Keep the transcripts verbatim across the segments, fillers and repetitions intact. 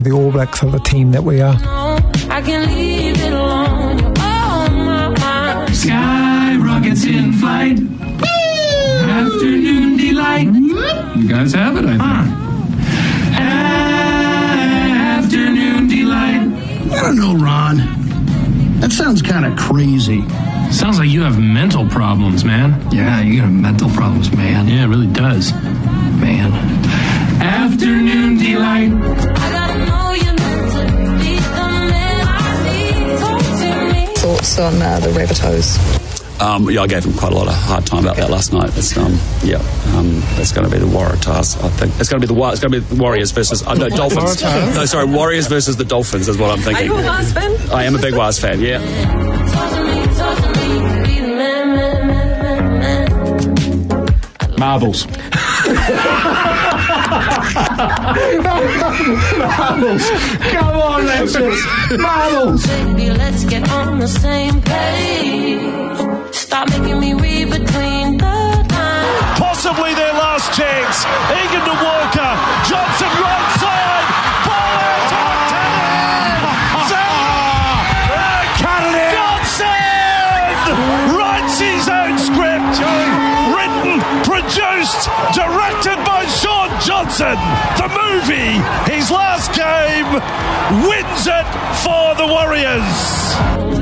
The All Blacks are the team that we are. I can leave it alone. You're on my mind. Sky rockets in flight. Afternoon delight. You guys have it, I think. Huh. Afternoon delight. I don't know, Ron. That sounds kind of crazy. Sounds like you have mental problems, man. Yeah, you have mental problems, man. Yeah, it really does. Man. Afternoon delight. I gotta know you're meant to be the man I need. Talk to me. Thoughts on uh, the Rabbitohs? Um, yeah, I gave him quite a lot of hard time about that last night. It's um, yeah, um, it's going to be the Waratahs. I think it's going to be the it's going to be the Warriors versus uh, no Dolphins. No, sorry, Warriors versus the Dolphins is what I'm thinking. Are you a Waz fan? I am a big Waz fan. Yeah. Talk to me, talk to me. Be the man, man, man, man, man. Marbles. Marbles. Come on, Lexus. Marbles. Baby, let's get on the same page. Stop making me read between the lines. Possibly their last chance. Egan to Walker. Johnson right side. Ball out. Cut it in. Johnson writes his own script. Written, produced, directed by Sean Johnson. The movie, his last game, wins it for the Warriors.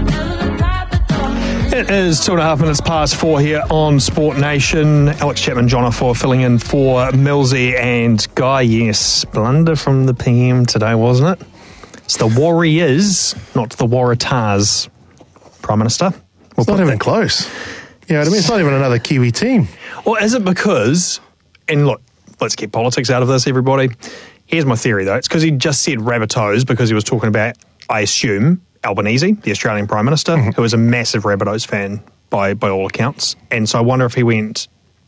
It is two and a half minutes past four here on Sport Nation. Alex Chapman, John Offor filling in for Millsy and Guy. Yes, blunder from the P M today, wasn't it? It's the Warriors, not the Waratahs. Prime Minister. We'll it's not even that. Close. You know what I mean? It's not even another Kiwi team. Well, is it because, and look, let's get politics out of this, everybody. Here's my theory, though. It's because he just said Rabbitohs because he was talking about, I assume, Albanese, the Australian Prime Minister, mm-hmm. who is a massive Rabbitohs fan by, by all accounts. And so I wonder if he went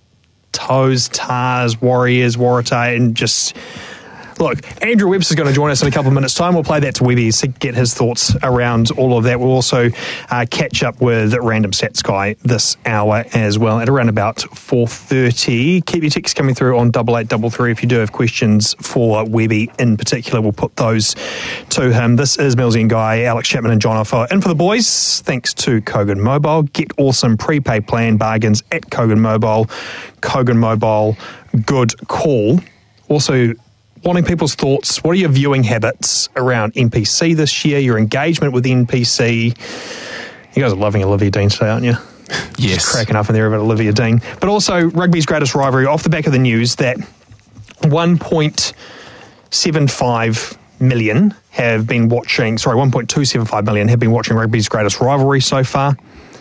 Toes, Tars, Warriors, Waratah, and just... Look, Andrew Webster's going to join us in a couple of minutes' time. We'll play that to Webby to get his thoughts around all of that. We'll also uh, catch up with Random Stats Guy this hour as well at around about four thirty. Keep your texts coming through on double eight double three if you do have questions for Webby in particular. We'll put those to him. This is Millsy and Guy, Alex Chapman and John Offor. In for the boys, thanks to Kogan Mobile. Get awesome prepaid plan bargains at Kogan Mobile. Kogan Mobile, good call. Also, wanting people's thoughts. What are your viewing habits around N P C this year? Your engagement with N P C? You guys are loving Olivia Dean today, aren't you? Yes. Just cracking up in there about Olivia Dean. But also, rugby's greatest rivalry, off the back of the news that one point seven five million have been watching, sorry, one point two seven five million have been watching rugby's greatest rivalry so far.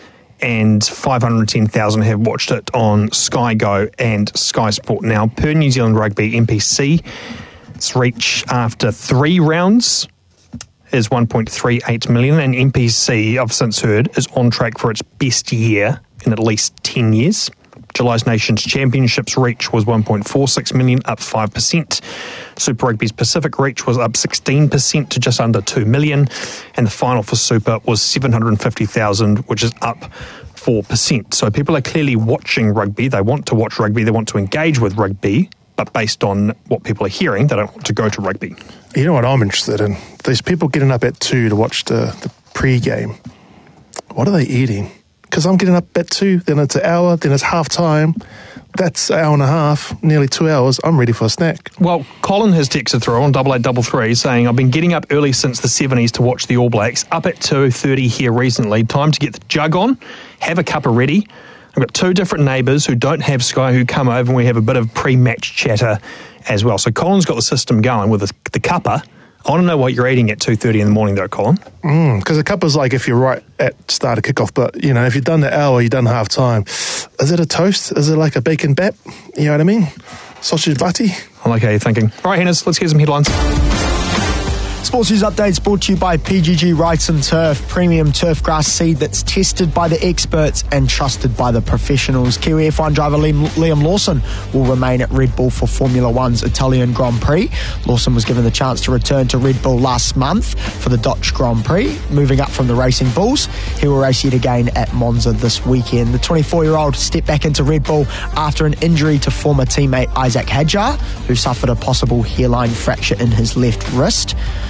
And five hundred ten thousand have watched it on Sky Go and Sky Sport. Now, per New Zealand Rugby, N P C, its reach after three rounds is one point three eight million, and N P C, I've since heard, is on track for its best year in at least ten years. July's Nations Championships reach was one point four six million, up five percent. Super Rugby's Pacific reach was up sixteen percent to just under two million, and the final for Super was seven hundred fifty thousand, which is up four percent. So people are clearly watching rugby. They want to watch rugby. They want to engage with rugby, but based on what people are hearing, they don't want to go to rugby. You know what I'm interested in? These people getting up at two to watch the, the pre-game. What are they eating? Because I'm getting up at two, then it's an hour, then it's half time. That's an hour and a half, nearly two hours. I'm ready for a snack. Well, Colin has texted through on double eight double three saying, I've been getting up early since the seventies to watch the All Blacks. Up at two thirty here recently. Time to get the jug on, have a cuppa ready. I've got two different neighbours who don't have Sky who come over and we have a bit of pre-match chatter as well. So Colin's got the system going with the, the cuppa. I want to know what you're eating at two thirty in the morning though, Colin. Because mm, a cuppa's like if you're right at start of kickoff, but, you know, if you've done the hour, you've done half time. Is it a toast? Is it like a bacon bap? You know what I mean? Sausage butty? I like how you're thinking. All right, Hennes, let's get some headlines. Sports News Updates brought to you by P G G Rights and Turf, premium turf grass seed that's tested by the experts and trusted by the professionals. Kiwi F one driver Liam, Liam Lawson will remain at Red Bull for Formula One's Italian Grand Prix. Lawson was given the chance to return to Red Bull last month for the Dutch Grand Prix. Moving up from the Racing Bulls, he will race yet again at Monza this weekend. The twenty-four-year-old stepped back into Red Bull after an injury to former teammate Isaac Hadjar, who suffered a possible hairline fracture in his left wrist.